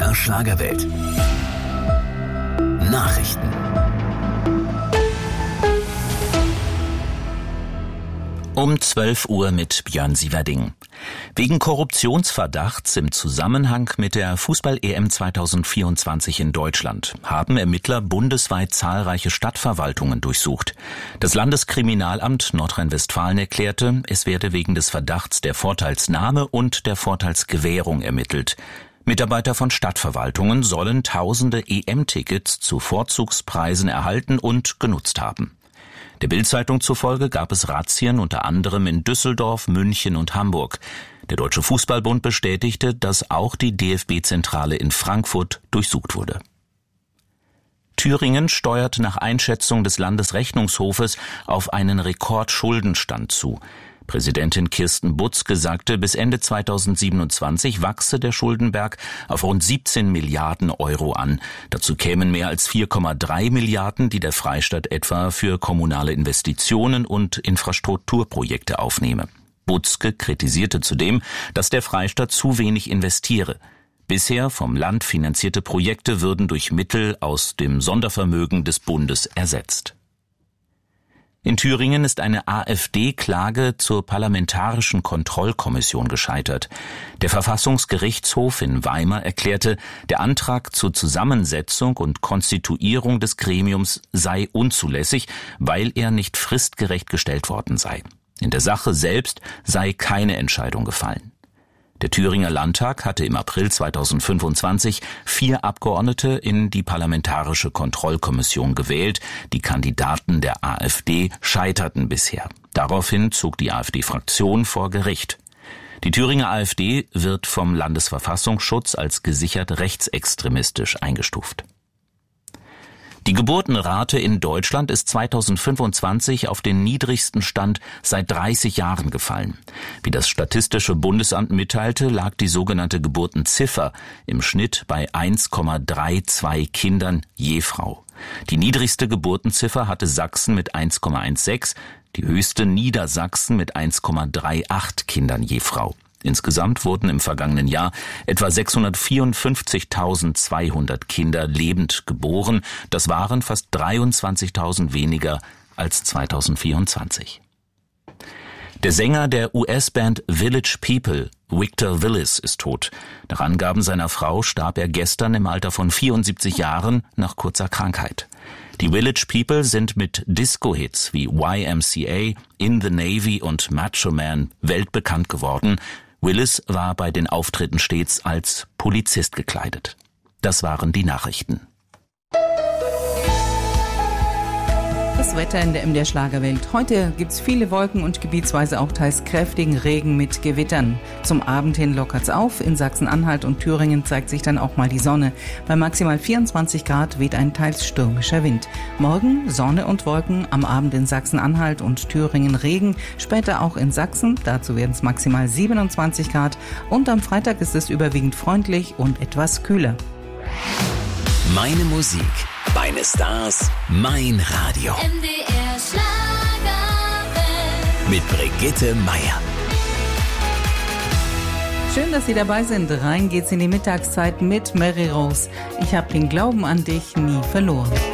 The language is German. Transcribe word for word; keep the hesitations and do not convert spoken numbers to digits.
der Schlagerwelt. Nachrichten. Um zwölf Uhr mit Björn Sieverding. Wegen Korruptionsverdachts im Zusammenhang mit der Fußball-E M zweitausendvierundzwanzig in Deutschland haben Ermittler bundesweit zahlreiche Stadtverwaltungen durchsucht. Das Landeskriminalamt Nordrhein-Westfalen erklärte, es werde wegen des Verdachts der Vorteilsnahme und der Vorteilsgewährung ermittelt. Mitarbeiter von Stadtverwaltungen sollen tausende E M-Tickets zu Vorzugspreisen erhalten und genutzt haben. Der Bild-Zeitung zufolge gab es Razzien unter anderem in Düsseldorf, München und Hamburg. Der Deutsche Fußballbund bestätigte, dass auch die D F B-Zentrale in Frankfurt durchsucht wurde. Thüringen steuert nach Einschätzung des Landesrechnungshofes auf einen Rekordschuldenstand zu. Präsidentin Kirsten Butzke sagte, bis Ende zweitausendsiebenundzwanzig wachse der Schuldenberg auf rund siebzehn Milliarden Euro an. Dazu kämen mehr als vier Komma drei Milliarden, die der Freistaat etwa für kommunale Investitionen und Infrastrukturprojekte aufnehme. Butzke kritisierte zudem, dass der Freistaat zu wenig investiere. Bisher vom Land finanzierte Projekte würden durch Mittel aus dem Sondervermögen des Bundes ersetzt. In Thüringen ist eine AfD-Klage zur Parlamentarischen Kontrollkommission gescheitert. Der Verfassungsgerichtshof in Weimar erklärte, der Antrag zur Zusammensetzung und Konstituierung des Gremiums sei unzulässig, weil er nicht fristgerecht gestellt worden sei. In der Sache selbst sei keine Entscheidung gefallen. Der Thüringer Landtag hatte im April zweitausendfünfundzwanzig vier Abgeordnete in die Parlamentarische Kontrollkommission gewählt. Die Kandidaten der AfD scheiterten bisher. Daraufhin zog die AfD-Fraktion vor Gericht. Die Thüringer AfD wird vom Landesverfassungsschutz als gesichert rechtsextremistisch eingestuft. Die Geburtenrate in Deutschland ist zweitausendfünfundzwanzig auf den niedrigsten Stand seit dreißig Jahren gefallen. Wie das Statistische Bundesamt mitteilte, lag die sogenannte Geburtenziffer im Schnitt bei eins Komma zweiunddreißig Kindern je Frau. Die niedrigste Geburtenziffer hatte Sachsen mit eins Komma sechzehn, die höchste Niedersachsen mit eins Komma achtunddreißig Kindern je Frau. Insgesamt wurden im vergangenen Jahr etwa sechshundertvierundfünfzigtausendzweihundert Kinder lebend geboren. Das waren fast dreiundzwanzigtausend weniger als zweitausendvierundzwanzig. Der Sänger der U S-Band Village People, Victor Willis, ist tot. Nach Angaben seiner Frau starb er gestern im Alter von vierundsiebzig Jahren nach kurzer Krankheit. Die Village People sind mit Disco-Hits wie Y M C A, In the Navy und Macho Man weltbekannt geworden. Willis war bei den Auftritten stets als Polizist gekleidet. Das waren die Nachrichten. Das Wetter in der M D R Schlagerwelt. Heute gibt's viele Wolken und gebietsweise auch teils kräftigen Regen mit Gewittern. Zum Abend hin lockert's auf. In Sachsen-Anhalt und Thüringen zeigt sich dann auch mal die Sonne. Bei maximal vierundzwanzig Grad weht ein teils stürmischer Wind. Morgen Sonne und Wolken, am Abend in Sachsen-Anhalt und Thüringen Regen, später auch in Sachsen. Dazu werden es maximal siebenundzwanzig Grad. Und am Freitag ist es überwiegend freundlich und etwas kühler. Meine Musik, meine Stars, mein Radio. M D R Schlagerwelt. Mit Brigitte Meier. Schön, dass Sie dabei sind. Rein geht's in die Mittagszeit mit Mary Rose. Ich habe den Glauben an dich nie verloren.